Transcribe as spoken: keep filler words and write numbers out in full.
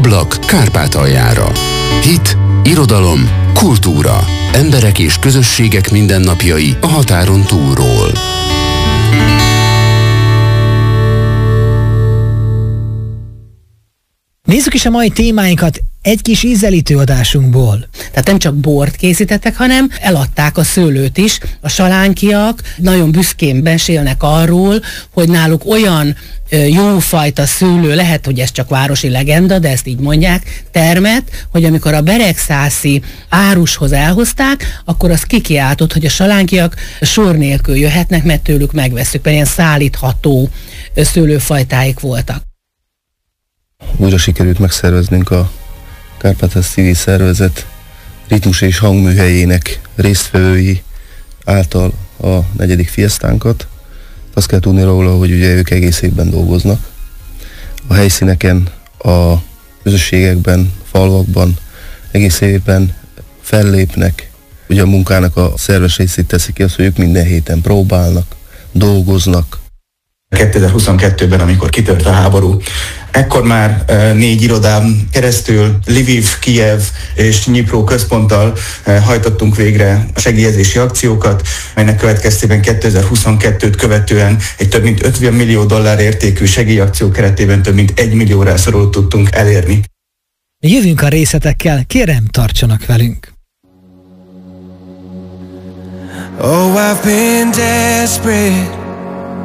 Ablak Kárpátaljára. Hit, irodalom, kultúra, emberek és közösségek mindennapjai a határon túlról. Nézzük is a mai témáinkat egy kis ízelítő adásunkból. Tehát nem csak bort készítettek, hanem eladták a szőlőt is. A salánkiak nagyon büszkén mesélnek arról, hogy náluk olyan jófajta szőlő, lehet, hogy ez csak városi legenda, de ezt így mondják, termet, hogy amikor a beregszászi árushoz elhozták, akkor az kikiáltott, hogy a salánkiak sor nélkül jöhetnek, mert tőlük megvesszük, mert ilyen szállítható szőlőfajtáik voltak. Újra sikerült megszerveznünk a Kárpátasz Civil Szervezet ritmus és hangműhelyének résztvevői által a negyedik fiesztánkat. Azt kell tudni róla, hogy ugye ők egész évben dolgoznak. A helyszíneken, a közösségekben, falvakban egész évben fellépnek. Ugye a munkának a szerves részét teszik ki az, hogy ők minden héten próbálnak, dolgoznak. kétezer-huszonkettőben, amikor kitört a háború, ekkor már e, négy irodán keresztül Lviv, Kijev és Dnipro központtal e, hajtottunk végre segélyezési akciókat, melynek következtében kétezer-huszonkettőt követően egy több mint ötven millió dollár értékű segélyakció keretében több mint egy millió rászorulót tudtunk elérni. Jövünk a részletekkel, kérem, tartsanak velünk! Oh, I've been desperate